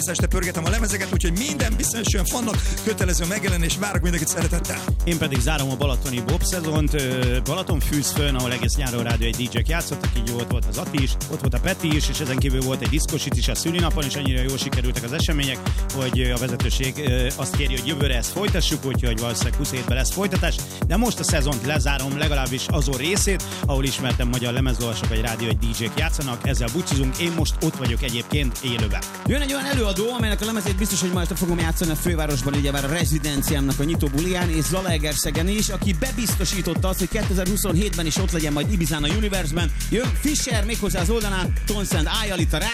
este pörgetem a lemezeket, úgyhogy minden bizonyosan fannak kötelező megjelenés, várok mindenkit szeretettel. Én pedig zárom a balatoni Bob szezont, Balatonfűzfön, ahol egész nyáron rádió egy DJ-k játszottak, így ott volt az Ati is, ott volt a Peti is, és ezen kívül volt egy diszkosit is a szülinapon, és annyira jól sikerültek az események, hogy a vezetőség azt kéri, hogy jövőre ezt folytassuk, úgyhogy valószínűleg 27-ben lesz folytatás, de most a szezont lezárom, legalábbis azon részét, ahol ismertem magyar lemezolvasók vagy rádió egy DJ-k játszanak, ezzel búcsúzunk, én most ott vagyok egyébként élőben. Jön egy olyan előadó, amelynek a lemezét biztos, hogy majd fogom játszani a fővárosban, ugyebár a rezidenciámnak a nyitó bulián, és Zalaegerszegen is, aki bebiztosította azt, hogy 2027-ben is ott legyen majd Ibizán a Universe-ben. Jön Fischer, méghozzá az oldalán, Tonsend Ájjal itt a